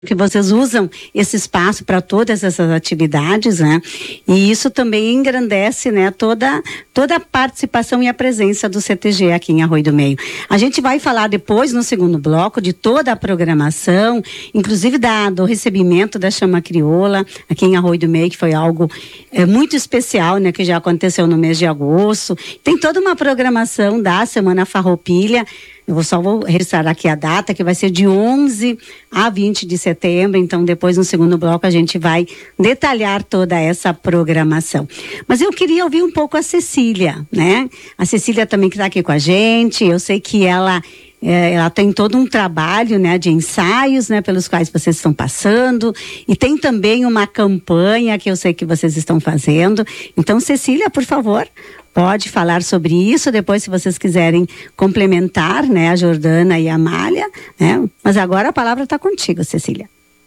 que vocês usam esse espaço para todas essas atividades, né? E isso também engrandece, né, toda a participação e a presença do CTG aqui em Arroio do Meio. A gente vai falar depois, no segundo bloco, de toda a programação, inclusive do recebimento da Chama Crioula aqui em Arroio do Meio, que foi algo muito especial, né, que já aconteceu no mês de agosto. Tem toda uma programação da Semana Farroupilha. Eu vou registrar aqui a data, que vai ser de 11 a 20 de setembro. Então, depois, no segundo bloco, a gente vai detalhar toda essa programação. Mas eu queria ouvir um pouco a Cecília, né? A Cecília também que está aqui com a gente. Eu sei que ela tem todo um trabalho, né, de ensaios, né, pelos quais vocês estão passando. E tem também uma campanha que eu sei que vocês estão fazendo. Então, Cecília, por favor, pode falar sobre isso, depois se vocês quiserem complementar, né, a Jordana e a Amália, né? Mas agora a palavra está contigo, Cecília.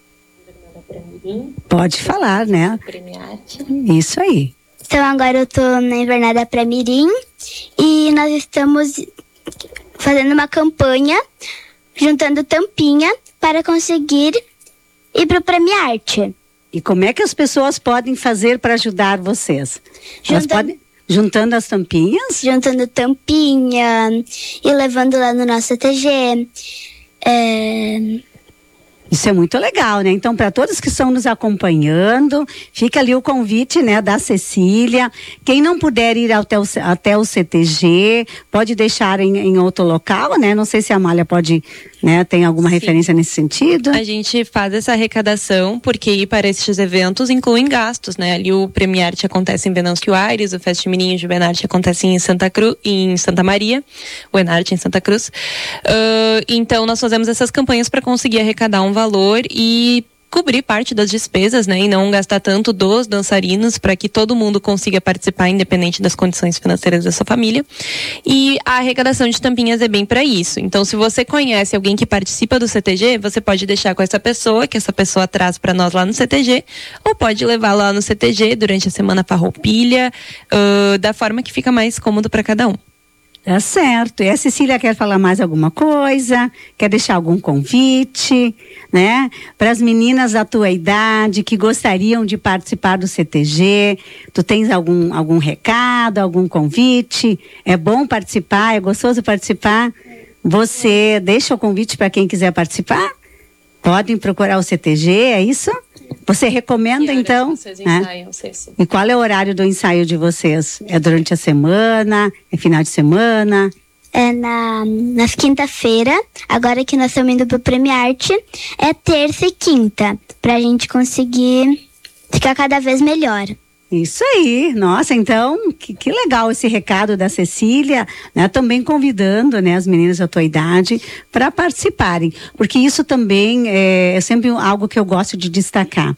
Pode falar, né? Isso aí. Então agora eu estou na Invernada Pré-Mirim e nós estamos fazendo uma campanha, juntando tampinha para conseguir ir para o Premiarte. E como é que as pessoas podem fazer para ajudar vocês? Elas podem... Juntando as tampinhas? Juntando tampinha e levando lá no nosso CTG. Isso é muito legal, né? Então, para todos que estão nos acompanhando, fica ali o convite, né, da Cecília. Quem não puder ir até o CTG, pode deixar em outro local, né? Não sei se a Amália pode, né, tem alguma referência nesse sentido. A gente faz essa arrecadação porque ir para esses eventos incluem gastos, né? Ali o Premiarte acontece em Venâncio Aires, o Festa Mirim e o Juvenarte acontece em Santa Maria, o Enarte em Santa Cruz. Então, nós fazemos essas campanhas para conseguir arrecadar um valor e cobrir parte das despesas, né, e não gastar tanto dos dançarinos, para que todo mundo consiga participar, independente das condições financeiras da sua família. E a arrecadação de tampinhas é bem para isso. Então, se você conhece alguém que participa do CTG, você pode deixar com essa pessoa, que essa pessoa traz para nós lá no CTG, ou pode levar lá no CTG durante a Semana Farroupilha, da forma que fica mais cômodo para cada um. Tá certo. E a Cecília quer falar mais alguma coisa? Quer deixar algum convite, né? Para as meninas da tua idade que gostariam de participar do CTG, tu tens algum recado, algum convite? É bom participar? É gostoso participar? Você deixa o convite para quem quiser participar? Podem procurar o CTG, é isso? Você recomenda, então? Vocês ensaiam, E qual é o horário do ensaio de vocês? É durante a semana? É final de semana? É nas quinta-feira, agora que nós estamos indo pro Premiarte, é terça e quinta, pra gente conseguir ficar cada vez melhor. Isso aí, nossa, então, que legal esse recado da Cecília, né? Também convidando, né, as meninas da tua idade para participarem, porque isso também é sempre algo que eu gosto de destacar.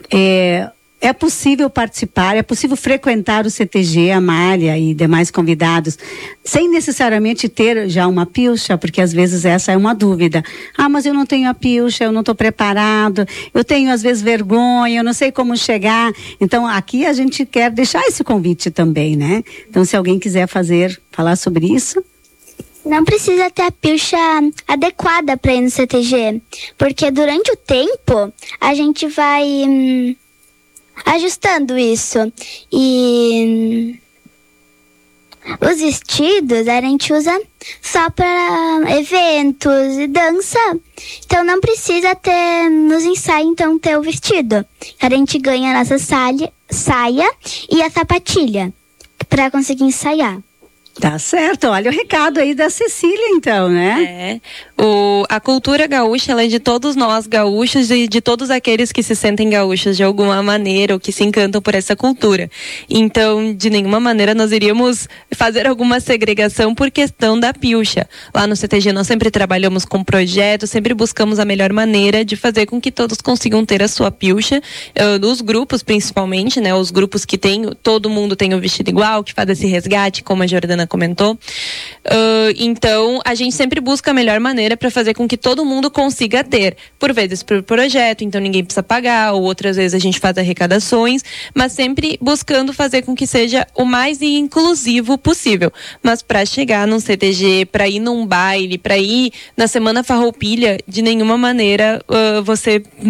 É possível participar, é possível frequentar o CTG, a Amália e demais convidados, sem necessariamente ter já uma pilcha, porque às vezes essa é uma dúvida. Ah, mas eu não tenho a pilcha, eu não estou preparado, eu tenho às vezes vergonha, eu não sei como chegar. Então aqui a gente quer deixar esse convite também, né? Então se alguém quiser falar sobre isso. Não precisa ter a pilcha adequada para ir no CTG, porque durante o tempo a gente vai... ajustando isso. E os vestidos a gente usa só para eventos e dança. Então não precisa ter nos ensaios, então, ter o vestido. A gente ganha a nossa saia e a sapatilha para conseguir ensaiar. Tá certo, olha o recado aí da Cecília, então, né? A cultura gaúcha, ela é de todos nós gaúchos e de todos aqueles que se sentem gaúchos de alguma maneira ou que se encantam por essa cultura. Então, de nenhuma maneira nós iríamos fazer alguma segregação por questão da pilcha. Lá no CTG nós sempre trabalhamos com projetos, sempre buscamos a melhor maneira de fazer com que todos consigam ter a sua pilcha, dos grupos principalmente, né? Os grupos que todo mundo tem o vestido igual, que faz esse resgate, como a Jordana Ana comentou. Então, a gente sempre busca a melhor maneira para fazer com que todo mundo consiga ter, por vezes por projeto, então ninguém precisa pagar, ou outras vezes a gente faz arrecadações, mas sempre buscando fazer com que seja o mais inclusivo possível. Mas para chegar num CTG, para ir num baile, para ir na Semana Farroupilha, de nenhuma maneira você